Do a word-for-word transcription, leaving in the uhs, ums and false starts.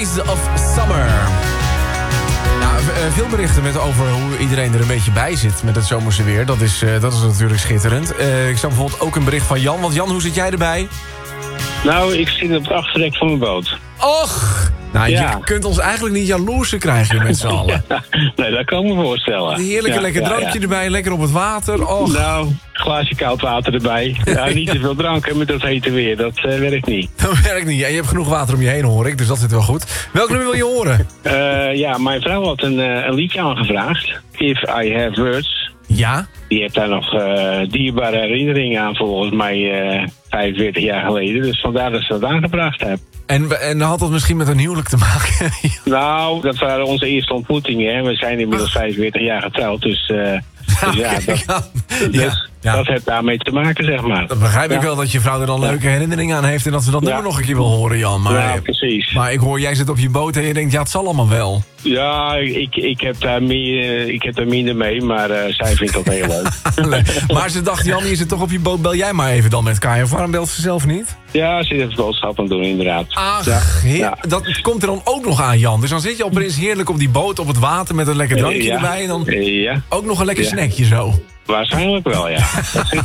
Days of Summer. Nou, veel berichten met over hoe iedereen er een beetje bij zit met het zomerse weer. Dat is, uh, dat is natuurlijk schitterend. Uh, ik zag bijvoorbeeld ook een bericht van Jan. Want Jan, hoe zit jij erbij? Nou, ik zit op het achterdek van mijn boot. Och! Nou, ja. Je kunt ons eigenlijk niet jaloersen krijgen met z'n allen. Ja, nee, dat kan ik me voorstellen. Een heerlijke ja, lekker ja, drankje ja. erbij, lekker op het water. Och. Nou, glaasje koud water erbij. Ja, niet te veel drank hè, met dat hete weer, dat uh, werkt niet. Dat werkt niet. En je hebt genoeg water om je heen, hoor ik, dus dat zit wel goed. Welk nummer wil je horen? Uh, ja, mijn vrouw had een, uh, een liedje aangevraagd. If I Have Words. Ja? Die heeft daar nog uh, dierbare herinneringen aan, volgens mij uh, vijfenveertig jaar geleden. Dus vandaar dat ze dat aangebracht heeft. En, en had dat misschien met een huwelijk te maken? Nou, dat waren onze eerste ontmoetingen. Hè. We zijn inmiddels vijfenveertig jaar getrouwd, dus, uh, dus ja, dat, ja, dus ja. dat heeft daarmee te maken, zeg maar. Dat begrijp ik ja. wel, dat je vrouw er dan leuke herinneringen aan heeft en dat ze dat ja. nummer nog een keer wil horen, Jan. Maar, ja, precies. Maar ik hoor, jij zit op je boot en je denkt, ja, het zal allemaal wel. Ja, ik, ik, heb, daar meer, ik heb daar minder mee, maar uh, zij vindt dat heel leuk. Maar ze dacht, Jan, je zit toch op je boot, bel jij maar even dan met Kaya. Waarom belt ze zelf niet? Ja, ze heeft boodschappen doen, inderdaad. Ach, ja. heer, ja. dat komt er dan ook nog aan, Jan. Dus dan zit je opeens heerlijk op die boot, op het water met een lekker drankje ja. erbij. En dan ja. ook nog een lekker ja. snackje zo. Waarschijnlijk wel, ja. Dat zit